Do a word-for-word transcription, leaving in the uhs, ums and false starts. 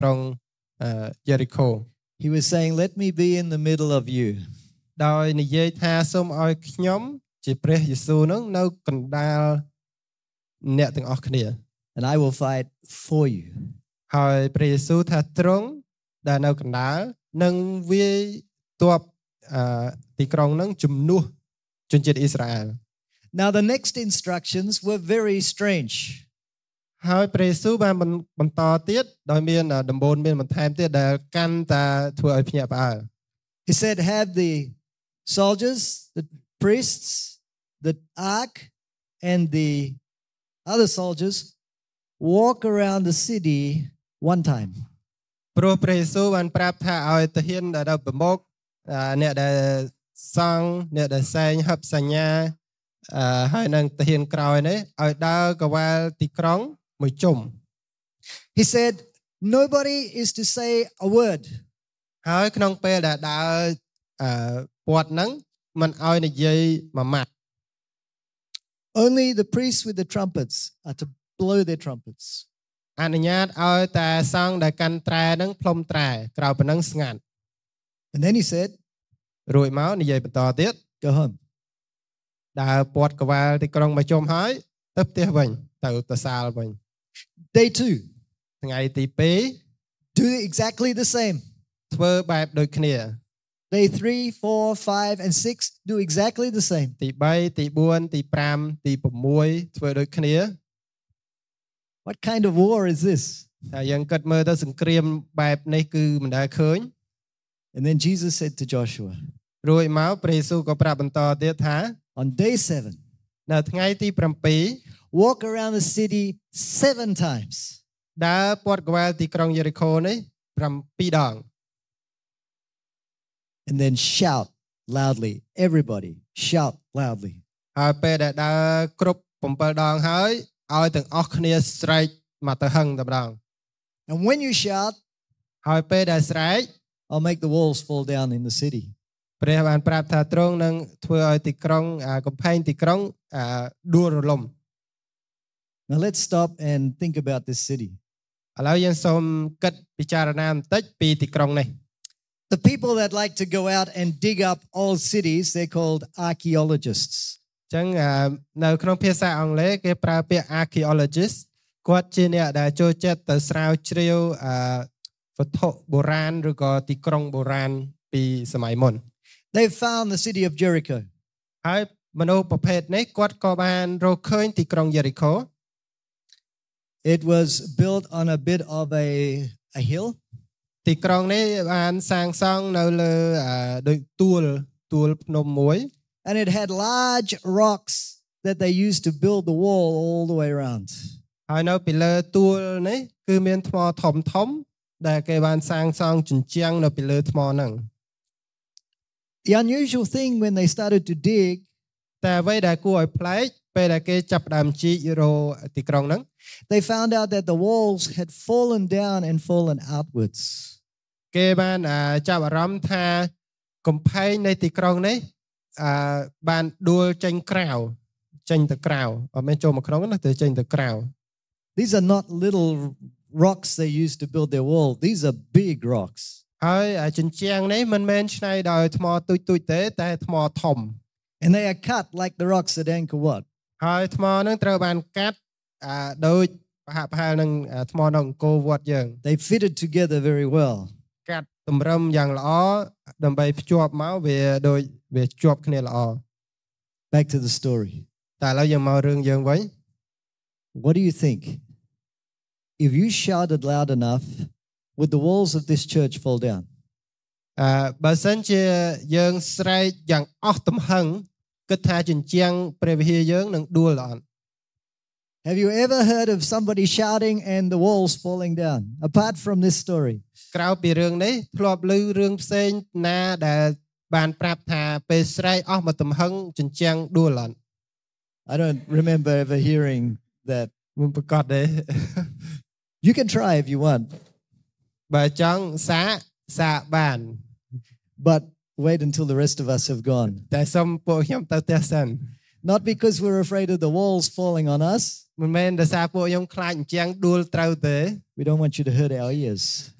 ក្រុង Jericho He was saying, let me be in the middle of you. ដោយនិយាយថាសូមឲ្យខ្ញុំជាព្រះយេស៊ូវនឹងនៅកណ្ដាលអ្នកទាំងអស់គ្នា And I will fight for you. ហើយព្រះយេស៊ូវថាទ្រង់ដែលនៅកណ្ដាលនឹងវាយទ័ពទីក្រុងនឹងជំនួសជនជាតិអ៊ីស្រាអែល Now the next instructions were very strange. ហើយព្រះយេស៊ូវបានបន្តទៀតដោយមានដំបូន្មានបន្ថែមទៀតដែលកាន់តែធ្វើឲ្យភ្ញាក់ផ្អើល He said, have the soldiers, the priests, the ark, and the other soldiers walk around the city one time. ព្រោះព្រះយេស៊ូវបានប្រាប់ថាឲ្យទាហានដែលនៅប្រមុខអ្នកដែលសង់អ្នកដែលសែងហឹបសញ្ញាហើយនឹងទាហានក្រោយនេះឲ្យដើរកវ៉ាល់ទីក្រុងមួយជុំ He said, nobody is to say a word. ហើយក្នុងពេលដែលដើរពាត់ហ្នឹងមិនឲ្យនិយាយមួយម៉ាត់ Only the priests with the trumpets are to blow their trumpets. អនុញ្ញាតឲ្យតែសង្ឃដែលកាន់ត្រែហ្នឹងផ្លុំត្រែក្រៅប៉ុណ្ណឹងស្ងាត់ And then he said, រួចមកនិយាយបន្តទៀត go home. ដើរពាត់កវ៉ាល់ទីក្រុងមួយជុំហើយទៅផ្ទះវិញទៅទៅសាលវិញ Day two. ថ្ងៃទីពីរ Do exactly the same. ធ្វើបែបដូចគ្នា Day three, four, five, and six do exactly the same. ទីបីទីបួនទីប្រាំទី៦ធ្វើដូចគ្នា What kind of war is this? តែយើងគិតមើលទៅសង្គ្រាមបែបនេះគឺមិនដែលឃើញ And then Jesus said to Joshua, រួចមកព្រះយេស៊ូវក៏ប្រាប់បន្តទៀតថា on day seven, នៅថ្ងៃទី7 walk around the city seven times. ដើរពាត់កវ៉ាល់ទីក្រុងយេរីកូនេះ7ដង And then shout loudly. Everybody shout loudly. ហើយពេលដែលដើរគ្រប់7ដងហើយឲ្យទាំងអស់គ្នាស្រែកមកទៅហឹងតែម្ដង And when you shout, ហើយពេលដែលស្រែក I'll make the walls fall down in the city. ព្រះបានប្រាប់ថាទ្រង់នឹងធ្វើឲ្យទីក្រុងកំផែងទីក្រុងដួលរលំ Now let's stop and think about this city. ឥឡូវយើងសូមគិតពិចារណាបន្តិចពីទីក្រុងនេះ The people that like to go out and dig up old cities, they're called archaeologists. អញ្ចឹងនៅក្នុងភាសាអង់គ្លេសគេប្រើពាក្យ archaeologist គាត់ជាអ្នកដែលចូលចិត្តទៅស្រាវជ្រាវវត្ថុបុរាណឬក៏ទីក្រុងបុរាណពីសម័យមុន They found the city of Jericho. ហើយមនុស្សប្រភេទនេះគាត់ក៏បានរកឃើញទីក្រុងយេរីកូ It was built on a bit of a a hill. ទីក្រុងនេះបានសាងសង់នៅលើដូចទួលទួលភ្នំមួយ And it had large rocks that they used to build the wall all the way around. ហើយនៅពីលើទួលនេះគឺមានថ្មធំធំដែលគេបានសាងសង់ជញ្ជាំងនៅពីលើថ្មហ្នឹង The unusual thing when they started to dig តែអ្វីដែលគួរឲ្យប្លែកពេលដែលគេចាប់ផ្ដើមជីករកទីក្រុងហ្នឹង they found out that the walls had fallen down and fallen outwards. គេបានចាប់អារម្មណ៍ថាកំផែងនៃទីក្រុងនេះបានដួលចេញក្រៅចេញទៅក្រៅអត់មែនចូលមកក្នុងណាទៅចេញទៅក្រៅ These are not little rocks they used to build their wall. These are big rocks. ហើយជញ្ជាំងនេះមិនមែនឆ្នៃដោយថ្មទូចទូចទេតែថ្មធំ And they are cut like the rocks at Angkor Wat. ហើយថ្មហ្នឹងត្រូវបានកាត់ដូចប្រហាក់ប្រហែលនឹងថ្មនៅអង្គរវត្តយើង They fitted together very well. កាត់តម្រឹមយ៉ាងល្អដើម្បីភ្ជាប់មកវាដូចវាជាប់គ្នាល្អ Back to the story. តែឥឡូវយើងមករឿងយើងវិញ What do you think? If you shouted loud enough, would the walls of this church fall down? អឺបើសិនជាយើងស្រែកយ៉ាងអស់ទំហឹងគិតថាជញ្ជាំងព្រះវិហារយើងនឹងដួលអត់ Have you ever heard of somebody shouting and the walls falling down? Apart from this story. ក្រៅពីរឿងនេះធ្លាប់ឮរឿងផ្សេងណាដែលបានប្រាប់ថាពេលស្រែកអស់មួយទំហឹងជញ្ជាំងដួលអត់ I don't remember ever hearing that. មិនប្រកាសទេ You can try if you want. បើចង់សាកសាកបាន But wait until the rest of us have gone. តែសូមពួកខ្ញុំទៅផ្ទះសិន Not because we're afraid of the walls falling on us. មិនមែនដោយសារពួកខ្ញុំខ្លាចអញ្ចឹងដួលត្រូវទេ We don't want you to hurt our ears.